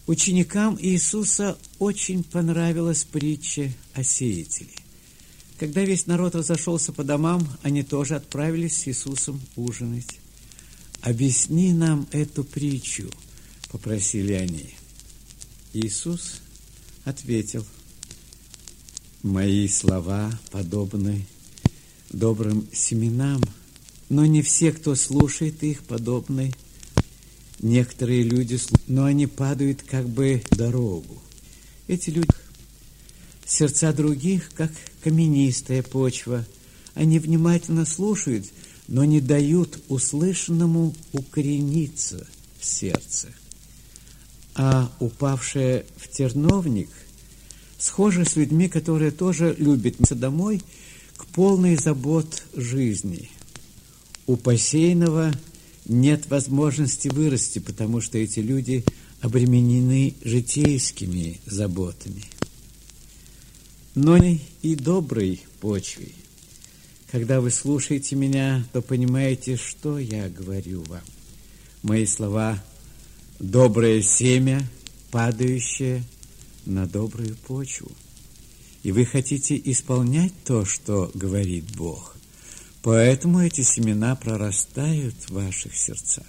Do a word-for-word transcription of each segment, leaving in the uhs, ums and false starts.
Ученикам Иисуса очень понравилась притча о сеятеле. Когда весь народ разошелся по домам, они тоже отправились с Иисусом ужинать. «Объясни нам эту притчу», – попросили они. Иисус ответил: «Мои слова подобны добрым семенам, но не все, кто слушает их, подобны. Некоторые люди, но они падают как бы в дорогу. Эти люди, сердца других, как каменистая почва. Они внимательно слушают, но не дают услышанному укорениться в сердце. А упавшая в терновник схожа с людьми, которые тоже любят домой к полной забот жизни. У посеянного нет возможности вырасти, потому что эти люди обременены житейскими заботами. Но и доброй почвой. Когда вы слушаете меня, то понимаете, что я говорю вам. Мои слова – доброе семя, падающее на добрую почву. И вы хотите исполнять то, что говорит Бог. Поэтому эти семена прорастают в ваших сердцах.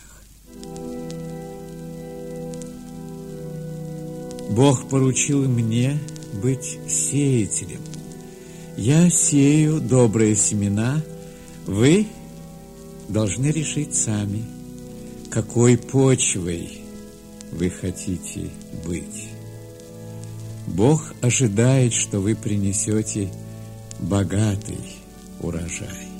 Бог поручил мне быть сеятелем. Я сею добрые семена, вы должны решить сами, какой почвой вы хотите быть. Бог ожидает, что вы принесете богатый урожай.